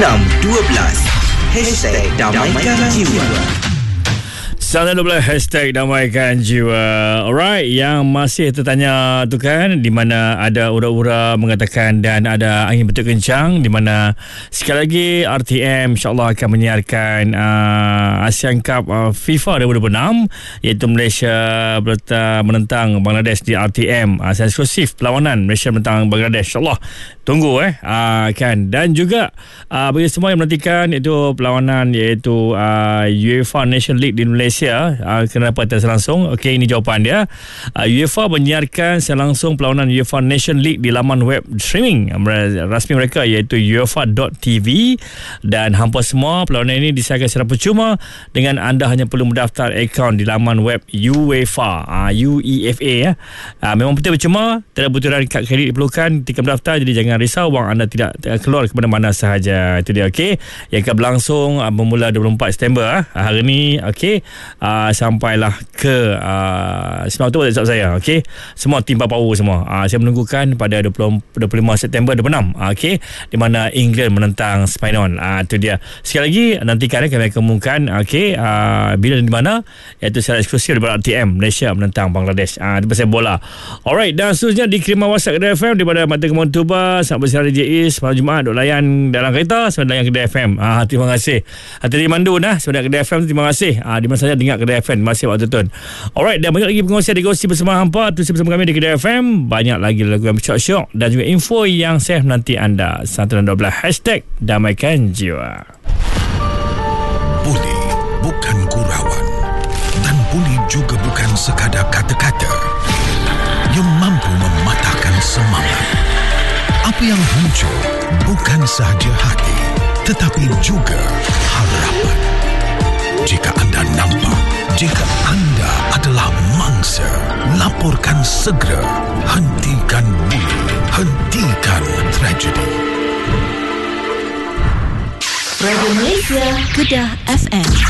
Damaikan Jiwa. 912 hashtag damaikan jiwa. Alright, yang masih tertanya tu kan, di mana ada ura-ura mengatakan dan ada angin betul kencang, di mana sekali lagi RTM insyaAllah akan menyiarkan Asian Cup FIFA 2026, iaitu Malaysia menentang Bangladesh di RTM. Eksklusif perlawanan Malaysia menentang Bangladesh, insyaAllah. Tunggu kan. Dan juga bagi semua yang menantikan iaitu perlawanan iaitu UEFA Nation League di Malaysia, kenapa tak langsung? Okey, ini jawapan dia. UEFA menyiarkan langsung perlawanan UEFA Nation League di laman web streaming rasmi mereka iaitu UEFA.tv, dan hampa semua perlawanan ini disiarkan secara percuma dengan anda hanya perlu mendaftar akaun di laman web UEFA, UEFA. Memang betul percuma, tidak butiran kad kredit diperlukan ketika mendaftar, jadi jangan risau, wang anda tidak keluar ke mana-mana sahaja. Itu dia. Okey, yang akan berlangsung bermula 24 September hari ni. Okey, sampailah ke 9 Oktober tak silap saya. Okey, semua tim power semua. Saya menunggukan pada 25 September 26. Okey, di mana England menentang Spanyol. Itu dia. Sekali lagi nantikan kami akan umumkan bila dan di mana, iaitu secara eksklusif daripada RTM Malaysia menentang Bangladesh. Itu pasal bola. Alright, dan seterusnya dikiriman WhatsApp Kedah FM daripada Mata Kemon Tuba. Selamat bersiar DJ Is malam Jumaat duk layan dalam kereta sebab layan Kedah FM. Terima kasih. Tadi mandu sebab Kedah FM, terima kasih. Di mana saja dengar Kedah FM. Terima kasih waktu tu. Alright, dan banyak lagi pengkongsian digosip bersama hampa. Terus bersama kami di Kedah FM. Banyak lagi lagu yang syok-syok dan juga info yang saya menanti anda. 912 hashtag damaikan jiwa. Buli bukan gurauan, dan buli juga bukan sekadar kata-kata yang mampu mematahkan semangat. Apa yang muncul bukan sahaja hati, tetapi juga harapan. Jika anda nampak, jika anda adalah mangsa, laporkan segera. Hentikan buli, hentikan tragedi. Radio Malaysia, Kedah FM.